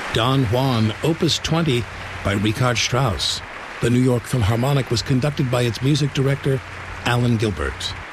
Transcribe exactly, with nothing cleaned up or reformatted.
Don Juan, Opus twenty, by Richard Strauss. The New York Philharmonic was conducted by its music director, Alan Gilbert.